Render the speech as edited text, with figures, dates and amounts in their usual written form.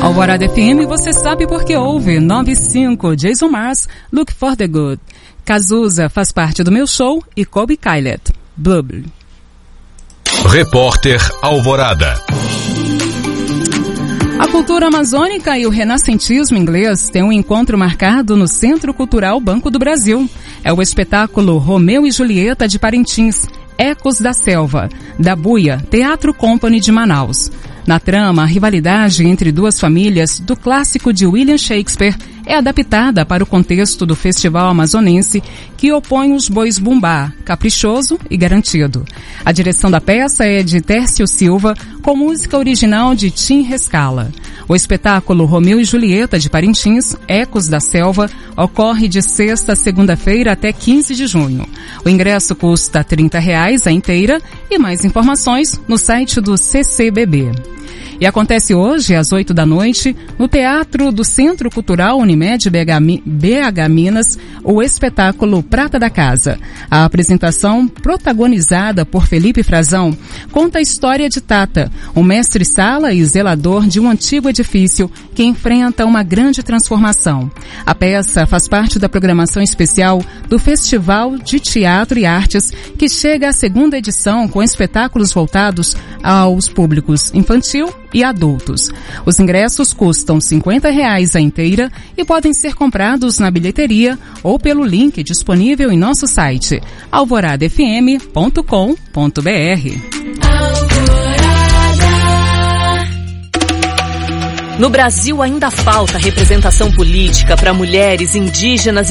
Alvorada FM, você sabe porque ouve. 95, Jason Mars, Look for the Good. Cazuza faz parte do meu show e Kobe Kylet, Blub. Repórter Alvorada. A cultura amazônica e o renascentismo inglês têm um encontro marcado no Centro Cultural Banco do Brasil. É o espetáculo Romeu e Julieta de Parintins, Ecos da Selva, da Buia, Teatro Company de Manaus. Na trama, a rivalidade entre duas famílias do clássico de William Shakespeare é adaptada para o contexto do festival amazonense que opõe os bois bumbá, caprichoso e garantido. A direção da peça é de Tércio Silva, com música original de Tim Rescala. O espetáculo Romeu e Julieta de Parintins, Ecos da Selva, ocorre de sexta a segunda-feira até 15 de junho. O ingresso custa R$30 a inteira e mais informações no site do CCBB. E acontece hoje, às 8 da noite, no Teatro do Centro Cultural Unimed BH Minas, o espetáculo Prata da Casa. A apresentação, protagonizada por Felipe Frazão, conta a história de Tata, um mestre-sala e zelador de um antigo edifício que enfrenta uma grande transformação. A peça faz parte da programação especial do Festival de Teatro e Artes, que chega à segunda edição com espetáculos voltados aos públicos infantil e adultos. Os ingressos custam R$50 a inteira e podem ser comprados na bilheteria ou pelo link disponível em nosso site alvoradafm.com.br. No Brasil ainda falta representação política para mulheres indígenas